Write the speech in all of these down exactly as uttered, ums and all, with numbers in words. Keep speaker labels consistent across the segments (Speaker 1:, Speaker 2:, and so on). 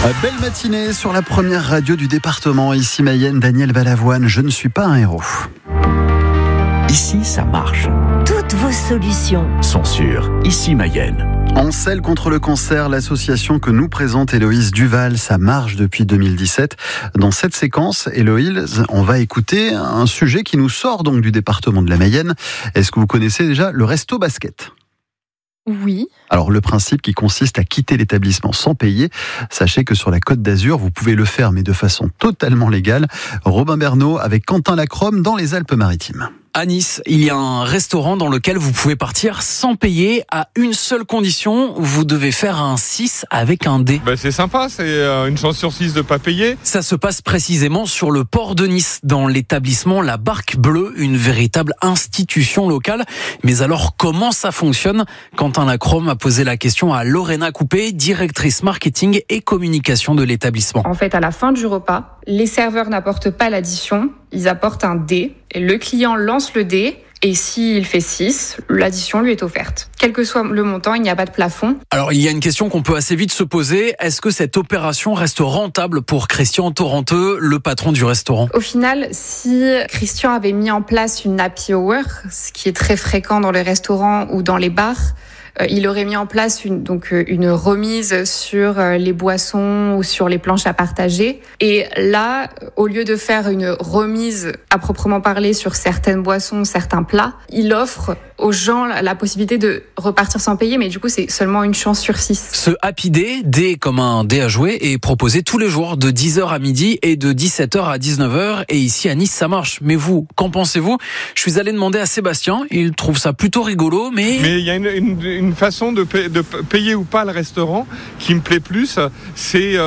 Speaker 1: Belle matinée sur la première radio du département. Ici Mayenne, Daniel Balavoine, je ne suis pas un héros.
Speaker 2: Ici, ça marche.
Speaker 3: Toutes vos solutions
Speaker 2: sont sûres. Ici, Mayenne.
Speaker 1: En selle contre le cancer, l'association que nous présente Héloïse Duval, ça marche depuis deux mille dix-sept. Dans cette séquence, Héloïse, on va écouter un sujet qui nous sort donc du département de la Mayenne. Est-ce que vous connaissez déjà le resto basket ?
Speaker 4: Oui.
Speaker 1: Alors le principe qui consiste à quitter l'établissement sans payer, sachez que sur la Côte d'Azur, vous pouvez le faire mais de façon totalement légale. Robin Bernot avec Quentin Lacrome dans les Alpes-Maritimes.
Speaker 5: À Nice, il y a un restaurant dans lequel vous pouvez partir sans payer à une seule condition, vous devez faire un six avec un dé.
Speaker 6: Ben c'est sympa, c'est une chance sur six de pas payer.
Speaker 5: Ça se passe précisément sur le port de Nice, dans l'établissement La Barque Bleue, une véritable institution locale. Mais alors, comment ça fonctionne ? Quentin Lacrome a posé la question à Lorena Coupé, directrice marketing et communication de l'établissement.
Speaker 7: En fait, à la fin du repas, les serveurs n'apportent pas l'addition, ils apportent un dé. Et le client lance le dé. Et s'il fait six, l'addition lui est offerte. Quel que soit le montant, il n'y a pas de plafond.
Speaker 5: Alors, il y a une question qu'on peut assez vite se poser. Est-ce que cette opération reste rentable pour Christian Torrenteux, le patron du restaurant ?
Speaker 7: Au final, si Christian avait mis en place une happy hour, ce qui est très fréquent dans les restaurants ou dans les bars, il aurait mis en place une, donc une remise sur les boissons ou sur les planches à partager. Et là, au lieu de faire une remise à proprement parler sur certaines boissons, certains plats, il offre aux gens la possibilité de repartir sans payer, mais du coup, c'est seulement une chance sur six.
Speaker 5: Ce Happy Day, dé comme un dé à jouer, est proposé tous les jours de dix heures à midi et de dix-sept heures à dix-neuf heures. Et ici, à Nice, ça marche. Mais vous, qu'en pensez-vous ? Je suis allé demander à Sébastien. Il trouve ça plutôt rigolo, mais...
Speaker 6: Mais il y a une, une, une façon de, payer, de payer ou pas le restaurant qui me plaît plus. C'est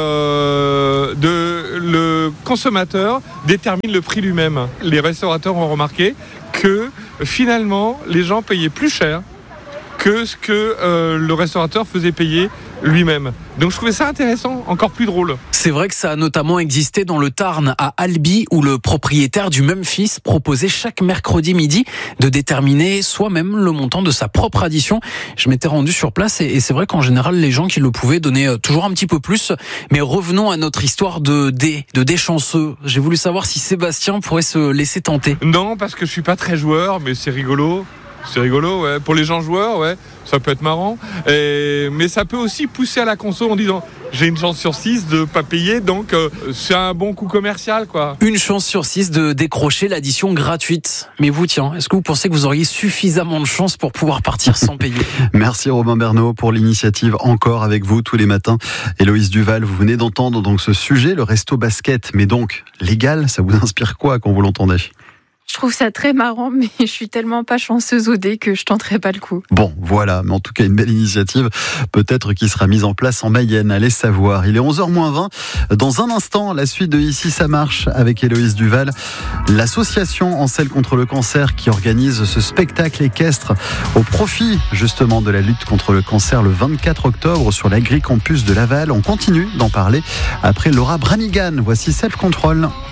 Speaker 6: euh, de le consommateur détermine le prix lui-même. Les restaurateurs ont remarqué que finalement les gens payaient plus cher que ce que euh, le restaurateur faisait payer lui-même. Donc je trouvais ça intéressant, encore plus drôle.
Speaker 5: C'est vrai que ça a notamment existé dans le Tarn, à Albi, où le propriétaire du Memphis proposait chaque mercredi midi de déterminer soi-même le montant de sa propre addition. Je m'étais rendu sur place et, et c'est vrai qu'en général, les gens qui le pouvaient donnaient toujours un petit peu plus. Mais revenons à notre histoire de dé, de dé chanceux. J'ai voulu savoir si Sébastien pourrait se laisser tenter.
Speaker 6: Non, parce que je suis pas très joueur, mais c'est rigolo. C'est rigolo, ouais. Pour les gens joueurs, ouais, ça peut être marrant. Et, mais ça peut aussi pousser à la conso en disant j'ai une chance sur six de pas payer, donc euh, c'est un bon coup commercial, quoi.
Speaker 5: Une chance sur six de décrocher l'addition gratuite. Mais vous, tiens, est-ce que vous pensez que vous auriez suffisamment de chance pour pouvoir partir sans payer ?
Speaker 1: Merci Robin Bernot pour l'initiative Encore avec vous tous les matins. Héloïse Duval, vous venez d'entendre donc ce sujet, le resto basket, mais donc légal, ça vous inspire quoi quand vous l'entendez ?
Speaker 4: Je trouve ça très marrant, mais je suis tellement pas chanceuse au dé que je tenterai pas le coup.
Speaker 1: Bon, voilà, mais en tout cas une belle initiative, peut-être qui sera mise en place en Mayenne, allez savoir. Il est onze heures moins vingt. Dans un instant, la suite de Ici ça marche avec Héloïse Duval, l'association En selle contre le cancer qui organise ce spectacle équestre au profit justement de la lutte contre le cancer le vingt-quatre octobre sur l'Agricampus de Laval. On continue d'en parler après Laura Branigan. Voici Self Control.